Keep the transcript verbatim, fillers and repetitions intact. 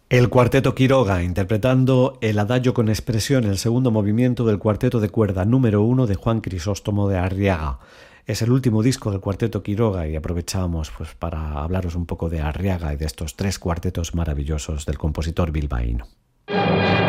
El Cuarteto Quiroga, interpretando el Adagio con expresión, el segundo movimiento del cuarteto de cuerda número uno de Juan Crisóstomo de Arriaga. Es el último disco del Cuarteto Quiroga y aprovechamos pues, para hablaros un poco de Arriaga y de estos tres cuartetos maravillosos del compositor bilbaíno.